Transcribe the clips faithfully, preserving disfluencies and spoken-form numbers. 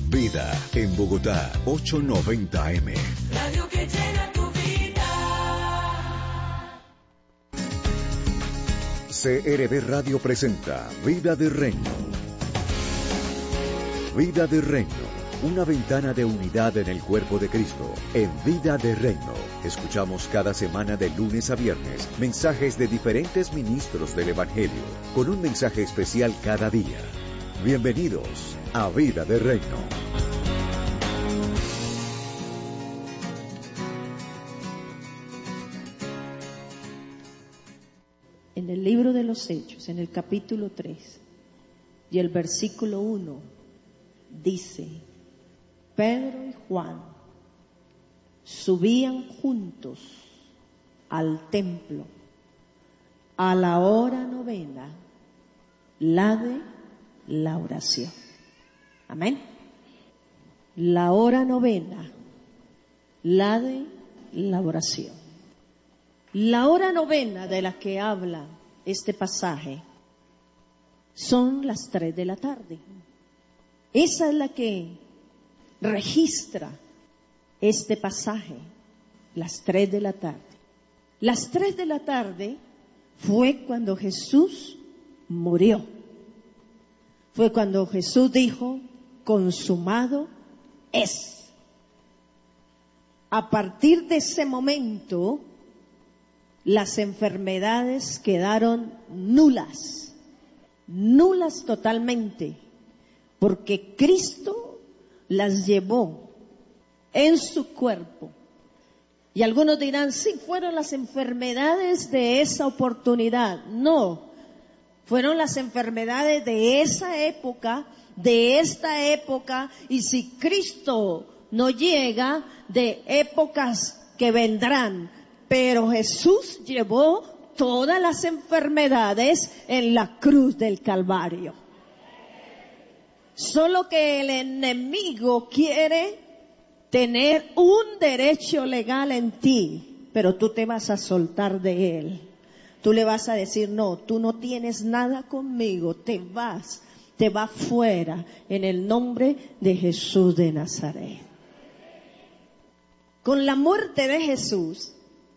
Vida en Bogotá, ochocientos noventa eme. Radio que llena tu vida. C R B Radio presenta Vida de Reino. Vida de Reino, una ventana de unidad en el cuerpo de Cristo. En Vida de Reino, escuchamos cada semana de lunes a viernes mensajes de diferentes ministros del Evangelio, con un mensaje especial cada día. Bienvenidos a Vida de Reino. En el libro de los Hechos, en el capítulo tres y el versículo uno, dice: Pedro y Juan subían juntos al templo a la hora novena, la de la oración. Amén. La hora novena, la de la oración. La hora novena de la que habla este pasaje son las tres de la tarde. Esa es la que registra este pasaje, las tres de la tarde. Las tres de la tarde fue cuando Jesús murió. Fue cuando Jesús dijo: consumado es. A partir de ese momento, las enfermedades quedaron nulas, nulas totalmente, porque Cristo las llevó en su cuerpo. Y algunos dirán: sí, fueron las enfermedades de esa oportunidad. No, fueron las enfermedades de esa época, de esta época, y si Cristo no llega, de épocas que vendrán. Pero Jesús llevó todas las enfermedades en la cruz del Calvario. Solo que el enemigo quiere tener un derecho legal en ti, pero tú te vas a soltar de él. Tú le vas a decir: no, tú no tienes nada conmigo, te vas, te vas fuera en el nombre de Jesús de Nazaret. Con la muerte de Jesús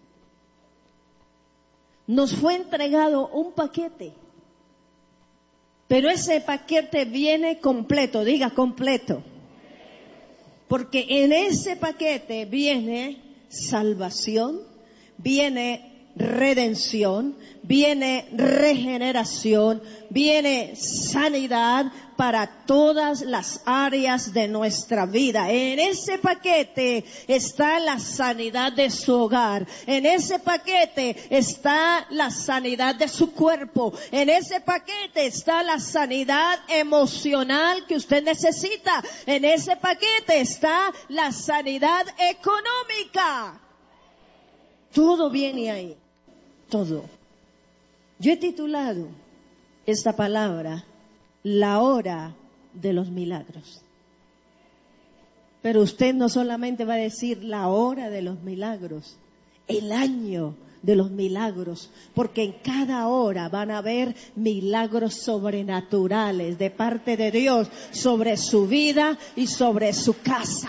nos fue entregado un paquete, pero ese paquete viene completo, diga completo, porque en ese paquete viene salvación, viene redención, viene regeneración, viene sanidad para todas las áreas de nuestra vida. En ese paquete está la sanidad de su hogar, en ese paquete está la sanidad de su cuerpo, en ese paquete está la sanidad emocional que usted necesita, en ese paquete está la sanidad económica. Todo viene ahí, todo. Yo he titulado esta palabra La hora de los milagros. Pero usted no solamente va a decir la hora de los milagros, el año de los milagros, porque en cada hora van a haber milagros sobrenaturales de parte de Dios sobre su vida y sobre su casa.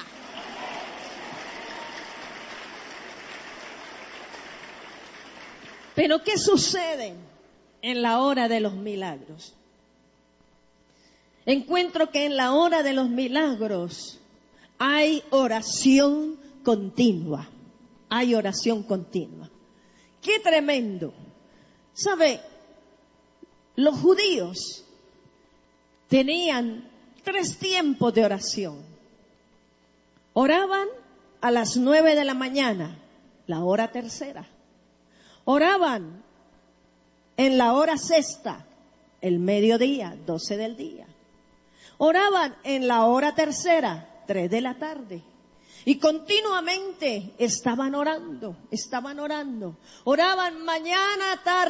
Pero ¿qué sucede en la hora de los milagros? Encuentro que en la hora de los milagros hay oración continua. Hay oración continua. ¡Qué tremendo! ¿Sabe? Los judíos tenían tres tiempos de oración. Oraban a las nueve de la mañana, la hora tercera. Oraban en la hora sexta, el mediodía, doce del día. Oraban en la hora tercera, tres de la tarde. Y continuamente estaban orando, estaban orando. Oraban mañana, tarde.